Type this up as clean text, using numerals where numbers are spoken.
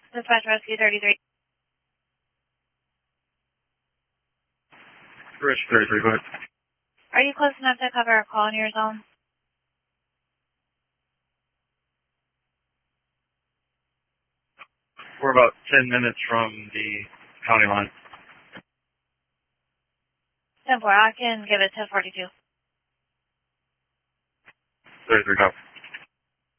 Dispatch Rescue 33. Rich 33, go ahead. Are you close enough to cover a call in your zone? We're about 10 minutes from the county line. 10-4, I can give it to 42. 33, copy.